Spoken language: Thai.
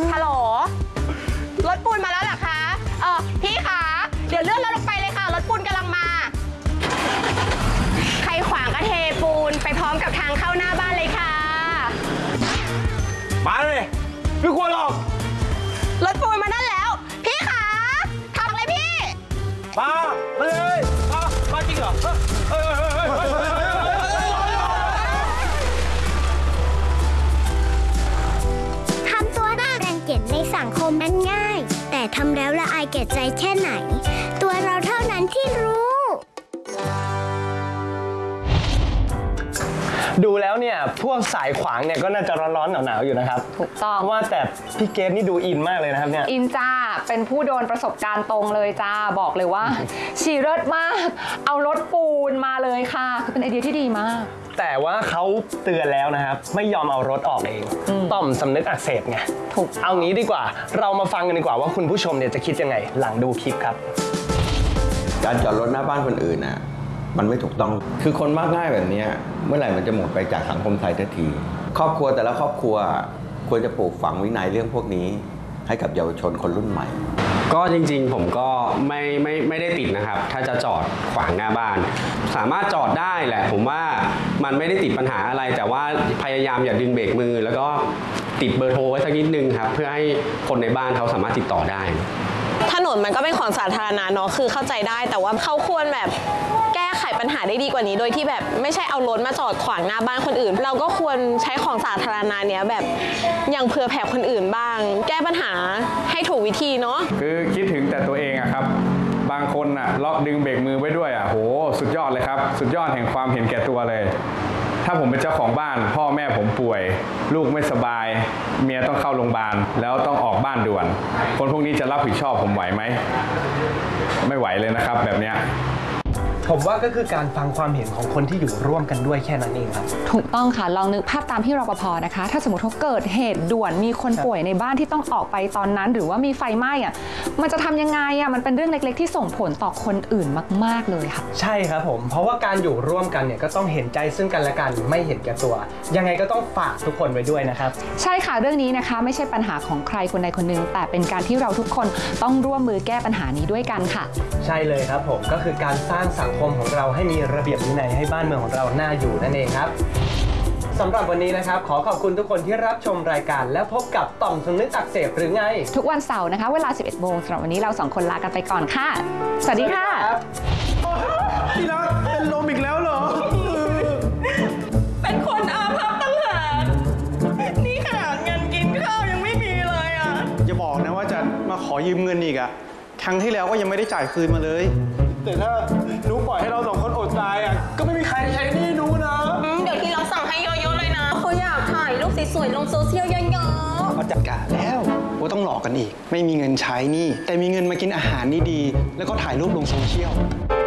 ฮัลโหลรถปูนมาแล้วเหรอคะพี่คะเดี๋ยวเลื่อนรถลงไปเลยค่ะรถปูนกำลังมาใครขวางก็เทปูนไปพร้อมกับทางเข้าหน้าบ้านเลยค่ะมาเลยไม่กลัวหรอกรถปูนมานั่นแล้วพี่คะทำเลยพี่มาเลยมาจริงเหรอทำตัวน่ารังเกียจในสังคมนั้นง่ายแต่ทำแล้วละอายแก่ใจแค่ไหนตัวเราเท่านั้นที่รู้ดูแล้วเนี่ยพวกสายขวางเนี่ยก็น่าจะร้อนๆหนาวๆอยู่นะครับถูกต้องว่าแต่พี่เกดนี่ดูอินมากเลยนะครับเนี่ยอินจ้าเป็นผู้โดนประสบการณ์ตรงเลยจ้าบอกเลยว่าฉี่เลิศมากเอารถปูนมาเลยค่ะคือเป็นไอเดียที่ดีมากแต่ว่าเขาเตือนแล้วนะครับไม่ยอมเอารถออกเองต่อมสำนึกอักเสบไงถูกเอางี้ดีกว่าเรามาฟังกันดีกว่าว่าคุณผู้ชมเนี่ยจะคิดยังไงหลังดูคลิปครับการจอดรถหน้าบ้านคนอื่นน่ะมันไม่ถูกต้องคือคนมากง่ายแบบนี้เมื่อไหร่มันจะหมดไปจากสังคมไทยทันทีครอบครัวแต่ละครอบครัวควรจะปลูกฝังวินัยเรื่องพวกนี้ให้กับเยาวชนคนรุ่นใหม่ก็จริงๆผมก็ไม่ได้ติดนะครับถ้าจะจอดขวางหน้าบ้านสามารถจอดได้แหละผมว่ามันไม่ได้ติดปัญหาอะไรแต่ว่าพยายามอย่าดึงเบรกมือแล้วก็ติดเบอร์โทรไว้สักนิดนึงครับเพื่อให้คนในบ้านเขาสามารถติดต่อได้ถนนมันก็เป็นของสาธารณะเนาะคือเข้าใจได้แต่ว่าเขาควรแบบแก้ไขปัญหาได้ดีกว่านี้โดยที่แบบไม่ใช่เอารถมาจอดขวางหน้าบ้านคนอื่นเราก็ควรใช้ของสาธารณะเนี้ยแบบอย่างเผื่อแผ่คนอื่นบ้างแก้ปัญหาให้ถูกวิธีเนาะคือคิดถึงแต่ตัวเองอะครับบางคนอะล็อกดึงเบรกมือไว้ด้วยอะโหสุดยอดเลยครับสุดยอดแห่งความเห็นแก่ตัวเลยถ้าผมเป็นเจ้าของบ้านพ่อแม่ผมป่วยลูกไม่สบายเมียต้องเข้าโรงพยาบาลแล้วต้องออกบ้านด่วนคนพวกนี้จะรับผิดชอบผมไหวไหมไม่ไหวเลยนะครับแบบเนี้ยผมว่าก็คือการฟังความเห็นของคนที่อยู่ร่วมกันด้วยแค่นั้นเองครับถูกต้องค่ะลองนึกภาพตามที่รปภนะคะถ้าสมมติว่าเกิดเหตุด่วนมีคนป่วยในบ้านที่ต้องออกไปตอนนั้นหรือว่ามีไฟไหม้อ่ะมันจะทำยังไงอ่ะมันเป็นเรื่องเล็กๆที่ส่งผลต่อคนอื่นมากๆเลยค่ะใช่ครับผมเพราะว่าการอยู่ร่วมกันเนี่ยก็ต้องเห็นใจซึ่งกันและกันไม่เห็นแก่ตัวยังไงก็ต้องฝากทุกคนไว้ด้วยนะครับใช่ค่ะเรื่องนี้นะคะไม่ใช่ปัญหาของใครคนใดคนหนึ่งแต่เป็นการที่เราทุกคนต้องร่วมมือแก้ปัญหานี้ด้วยกันค่ะใช่เลยครับผมก็คือการสร้างสังคมของเราให้มีระเบียบวินัยให้บ้านเมืองของเราน่าอยู่นั่นเองครับสำหรับวันนี้นะครับขอขอบคุณทุกคนที่รับชมรายการแล้วพบกับต่อมสำนึกอักเสบหรือไงทุกวันเสาร์นะคะเวลา 11 โมงสำหรับวันนี้เรา2คนลากันไปก่อนค่ะสวัสดีค่ะพี่รักเป็นลมอีกแล้วเหรอเป็นคนอาภัพตั้งหากนี่ขนาดเงินกินข้าวยังไม่มีเลยอ่ะอย่าบอกนะว่าจะมาขอยืมเงินอีกอะครั้งที่แล้วก็ยังไม่ได้จ่ายคืนมาเลยแต่ถ้าหนูปล่อยให้เรา2คนอดตายอะก็ไม่มีใครใช้หนี้หนูนะเดี๋ยวที่เราสั่งให้เยอะๆเลยนะเขาอยากถ่ายรูปสวยๆลงโซเชียลเยอะๆเขาจัดการแล้วว่าต้องหลอกกันอีกไม่มีเงินใช้นี่แต่มีเงินมากินอาหารดีๆแล้วก็ถ่ายรูปลงโซเชียล